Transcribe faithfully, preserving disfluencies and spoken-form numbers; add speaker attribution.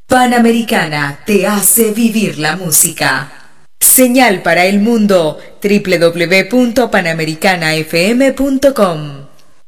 Speaker 1: Panamericana te hace vivir la música. Señal para el mundo, doble u doble u doble u punto panamericana f m punto com.